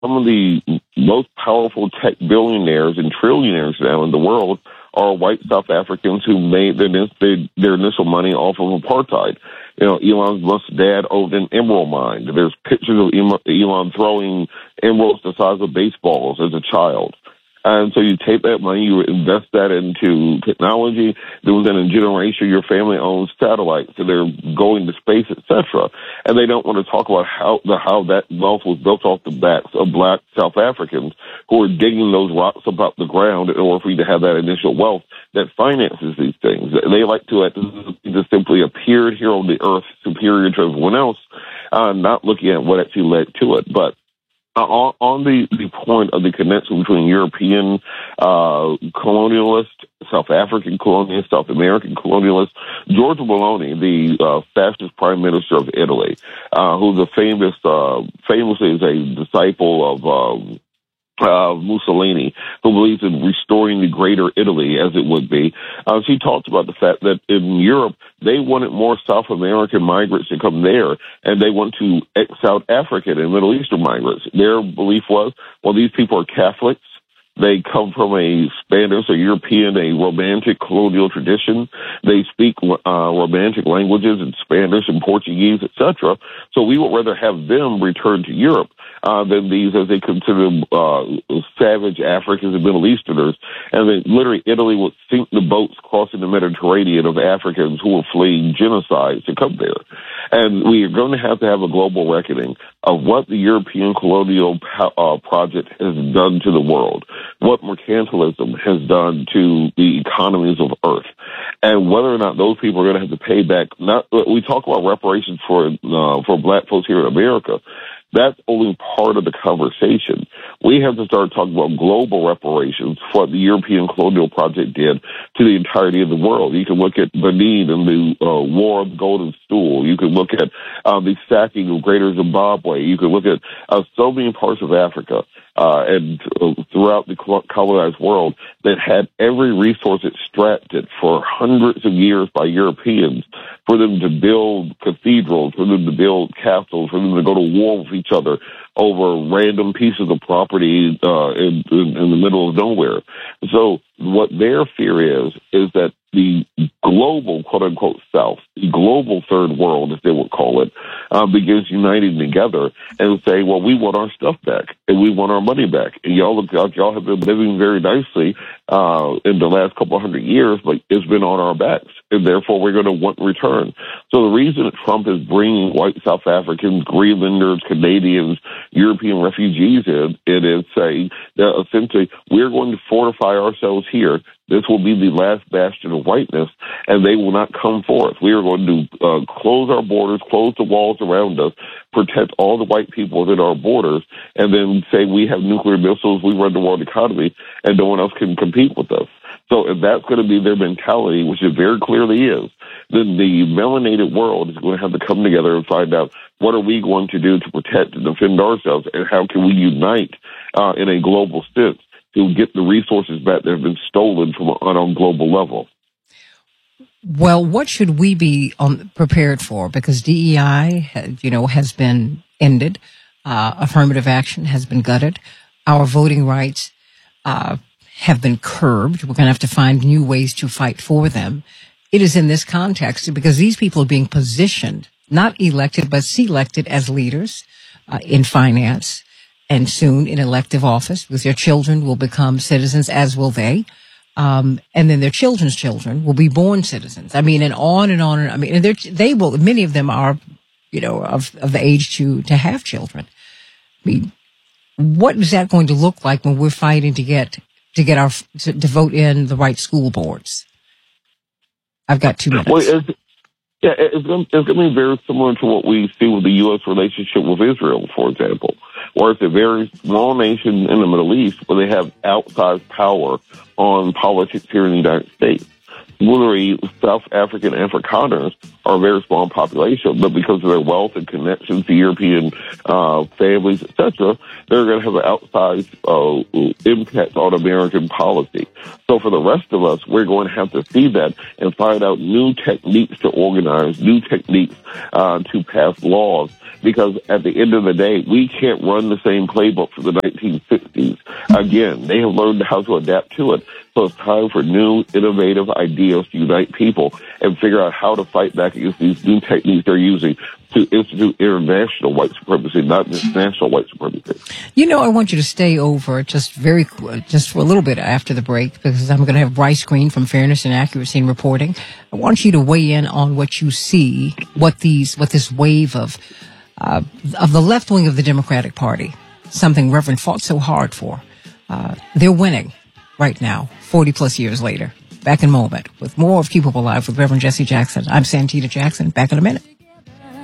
some of the most powerful tech billionaires and trillionaires now in the world are white South Africans who made their initial money off of apartheid. You know, Elon's dad owned an emerald mine. There's pictures of Elon throwing emeralds the size of baseballs as a child. And so you take that money, you invest that into technology. Then within a generation, your family owns satellites, so they're going to space, etc. And they don't want to talk about how that wealth was built off the backs of black South Africans who are digging those rocks up out the ground in order for you to have that initial wealth that finances these things. They like to just simply appear here on the earth superior to everyone else, not looking at what actually led to it. But on the point of the connection between European colonialists, South African colonialists, South American colonialists, Giorgia Meloni, the fascist prime minister of Italy, who's famously is a disciple of Mussolini, who believes in restoring the greater Italy as it would be. She talked about the fact that in Europe, they wanted more South American migrants to come there, and they want to X out African and Middle Eastern migrants. Their belief was, well, these people are Catholics. They come from a Spanish, a European, a romantic colonial tradition. They speak romantic languages in Spanish and Portuguese, etc. So we would rather have them return to Europe than these, as they consider savage Africans and Middle Easterners. And then literally Italy would sink the boats crossing the Mediterranean of Africans who were fleeing genocide to come there. And we are going to have a global reckoning of what the European colonial project has done to the world, what mercantilism has done to the economies of Earth, and whether or not those people are going to have to pay back. We talk about reparations for black folks here in America. That's only part of the conversation. We have to start talking about global reparations for what the European colonial project did to the entirety of the world. You can look at Benin and the War of the Golden Stool. You can look at the sacking of Greater Zimbabwe. You can look at so many parts of Africa and throughout the colonized world that had every resource extracted for hundreds of years by Europeans for them to build cathedrals, for them to build castles, for them to go to war with each other over random pieces of property in the middle of nowhere. So what their fear is that the global, quote-unquote, South, the global third world, as they would call it, begins uniting together and say, well, we want our stuff back and we want our money back. And y'all look like y'all have been living very nicely in the last couple of hundred years, but it's been on our backs, and therefore we're going to want return. So the reason that Trump is bringing white South Africans, Greenlanders, Canadians, European refugees in, it is saying that essentially we're going to fortify ourselves here. This will be the last bastion of whiteness, and they will not come forth. We are going to close our borders, close the walls around us, protect all the white people within our borders, and then say we have nuclear missiles, we run the world economy, and no one else can compete with us. So if that's going to be their mentality, which it very clearly is, then the melanated world is going to have to come together and find out what are we going to do to protect and defend ourselves, and how can we unite in a global sense to get the resources back that have been stolen from on a global level. Well, what should we be prepared for? Because DEI, has been ended. Affirmative action has been gutted. Our voting rights have been curbed. We're going to have to find new ways to fight for them. It is in this context because these people are being positioned, not elected, but selected as leaders in finance and soon in elective office, because their children will become citizens, as will they. And then their children's children will be born citizens. I mean, and on and on. I mean, and they will, many of them are, of the age to have children. I mean, what is that going to look like when we're fighting to vote in the right school boards? I've got 2 minutes. Well, it's going to be very similar to what we see with the U.S. relationship with Israel, for example, where it's a very small nation in the Middle East where they have outsized power on politics here in the United States. literally South African Afrikaners are a very small population, but because of their wealth and connections to European families, etc., they're going to have an outsized impact on American policy. So for the rest of us, we're going to have to see that and find out new techniques to organize, new techniques to pass laws. Because at the end of the day, we can't run the same playbook for the 1960s. Again, they have learned how to adapt to it. So it's time for new, innovative ideas to unite people and figure out how to fight back against these new techniques they're using to institute international white supremacy, not just national white supremacy. You know, I want you to stay over just for a little bit after the break, because I'm going to have Bryce Green from Fairness and Accuracy in Reporting. I want you to weigh in on what you see, what this wave of the left wing of the Democratic Party, something Reverend fought so hard for. They're winning right now, 40 plus years later. Back in a moment with more of Keep Hope Alive with Reverend Jesse Jackson. I'm Santita Jackson. Back in a minute.